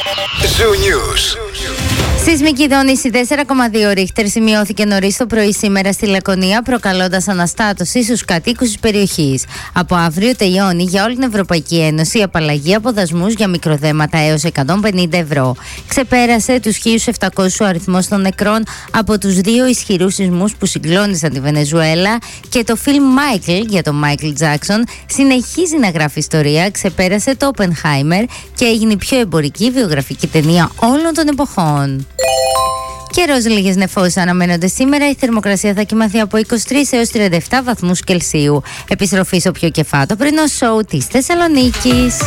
Zoo News. Σεισμική δόνηση 4,2 ρίχτερ σημειώθηκε νωρίς το πρωί σήμερα στη Λακωνία, προκαλώντας αναστάτωση στους κατοίκους της περιοχής. Από αύριο τελειώνει για όλη την Ευρωπαϊκή Ένωση η απαλλαγή από δασμούς για μικροδέματα έως 150 ευρώ. Ξεπέρασε τους 1.700 ο αριθμός των νεκρών από τους δύο ισχυρούς σεισμούς που συγκλώνησαν τη Βενεζουέλα, και το φιλμ Michael για τον Μάικλ Τζάκσον συνεχίζει να γράφει ιστορία, ξεπέρασε το Oppenheimer και έγινε η πιο εμπορική βιογραφική ταινία όλων των εποχών. Καιρός, λίγες νεφώσεις αναμένονται σήμερα. Η θερμοκρασία θα κοιμαθεί από 23 έως 37 βαθμούς Κελσίου. Επιστροφή στο πιο κεφάτο πρωινό σοου της Θεσσαλονίκης.